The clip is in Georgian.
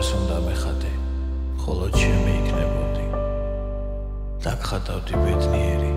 მეგობრებს უნდა მეხადე, ხოლო ჩემი იქნებოდი. დაგხატავდი ბედნიერი